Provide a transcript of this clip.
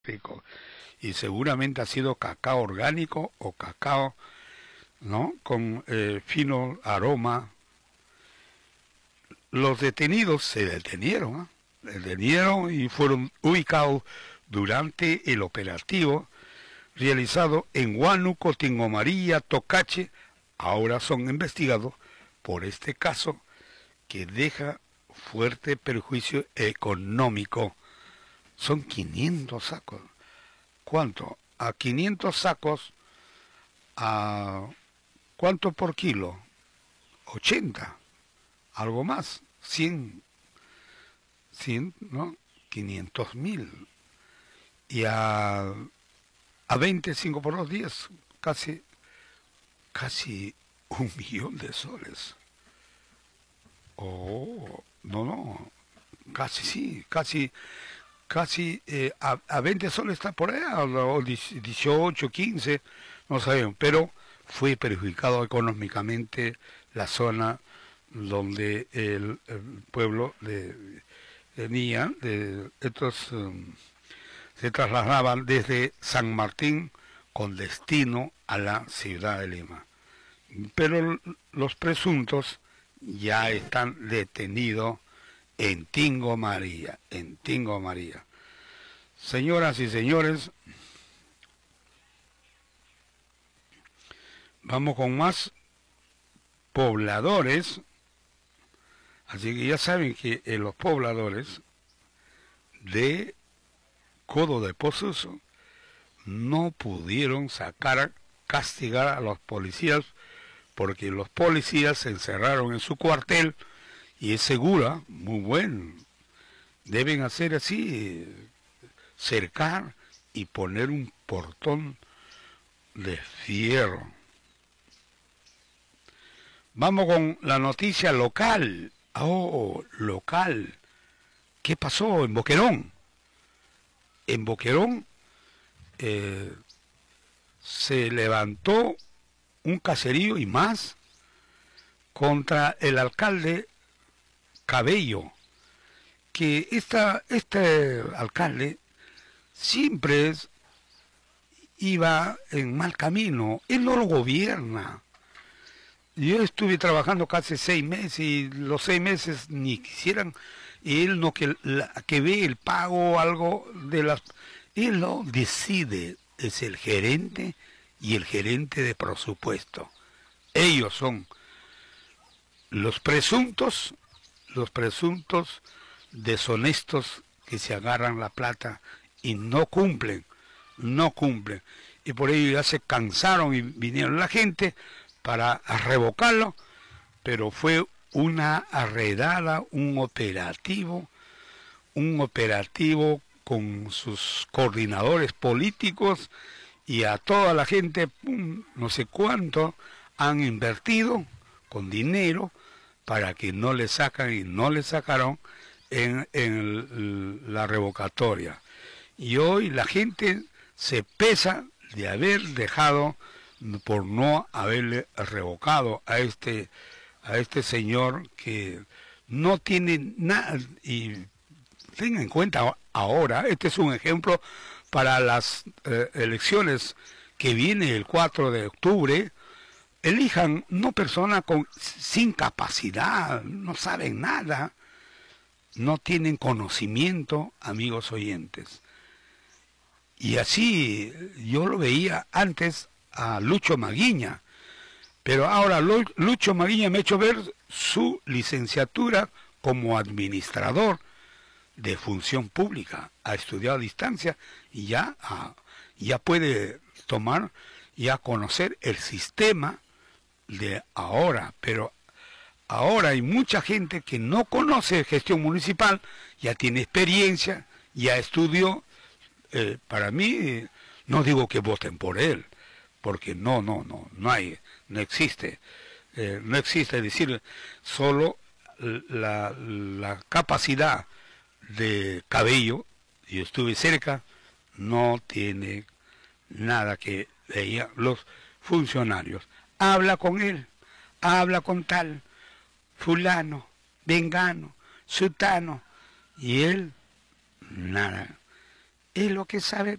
rico. Y seguramente ha sido cacao orgánico o cacao, ¿no? Con fino aroma. Los detenidos se detenieron, ¿eh? Detenieron y fueron ubicados durante el operativo realizado en Huánuco, Tingomaría, Tocache. Ahora son investigados por este caso que deja fuerte perjuicio económico. Son 500 sacos. ¿Cuánto? A 500 sacos, ¿a cuánto por kilo? 80, algo más, 100, ¿no? 500.000. Y a 25 por los 10, casi 1 millón de soles. Oh, no, casi sí, casi a 20 soles está por allá, o 18, 15, no sabemos, pero fue perjudicado económicamente la zona donde el pueblo venía, estos se trasladaban desde San Martín con destino a la ciudad de Lima. Pero los presuntos ya están detenidos en Tingo María, en Tingo María. Señoras y señores, vamos con más pobladores. Así que ya saben que los pobladores de Codo de Pozuzo no pudieron castigar a los policías, porque los policías se encerraron en su cuartel y es segura, muy bueno. Deben hacer así, cercar y poner un portón de fierro. Vamos con la noticia local. Oh, local. ¿Qué pasó en Boquerón? En Boquerón se levantó un caserío y más contra el alcalde Cabello, que este alcalde siempre iba en mal camino. Él no lo gobierna. Yo estuve trabajando casi 6 meses y los 6 meses ni quisieran, y él no que ve el pago o algo de las... Él lo decide, es el gerente y el gerente de presupuesto. Ellos son los presuntos deshonestos que se agarran la plata y no cumplen. Y por ello ya se cansaron y vinieron la gente para revocarlo, pero fue una arredada, un operativo con sus coordinadores políticos y a toda la gente, no sé cuánto han invertido con dinero para que no le sacan y no le sacaron en la revocatoria. Y hoy la gente se pesa de haber dejado, por no haberle revocado a este señor que no tiene nada. Y tengan en cuenta ahora, este es un ejemplo para las elecciones que viene el 4 de octubre, elijan no personas sin capacidad, no saben nada, no tienen conocimiento, amigos oyentes. Y así yo lo veía antes a Lucho Maguiña, pero ahora Lucho Maguiña me ha hecho ver su licenciatura como administrador de función pública, ha estudiado a distancia y ya puede tomar y a conocer el sistema de ahora. Pero ahora hay mucha gente que no conoce gestión municipal, ya tiene experiencia, ya estudió. Para mí, no digo que voten por él, porque no existe. No existe, es decir, solo la capacidad de Cabello, yo estuve cerca, no tiene nada que veían los funcionarios. Habla con él, habla con tal, fulano, vengano, sutano, y él, nada. es lo que sabe